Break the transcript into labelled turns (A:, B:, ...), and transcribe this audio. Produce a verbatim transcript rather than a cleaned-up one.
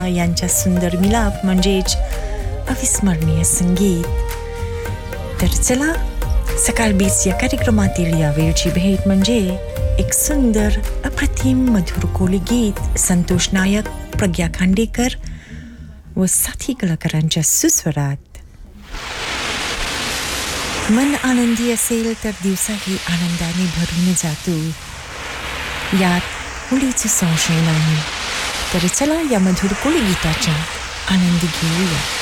A: यांचा सुंदर मिलाप म्हणजेच अविस्मरणीय संगीत. तर चला, सकाळ बीस या कार्यक्रमातील या वेळची भेट म्हणजे एक सुंदर अप्रतिम मधुर कोली गीत संतोष नायक, प्रज्ञा खांडेकर व साथी कलाकारांच्या सुस्वरात. मन आनंदी असेल तर दिवसाही आनंदाने भरून जातो, यात मुळीच संशय नाही. तर चला, या मधुर कोळी गीताचा आनंद घेऊया.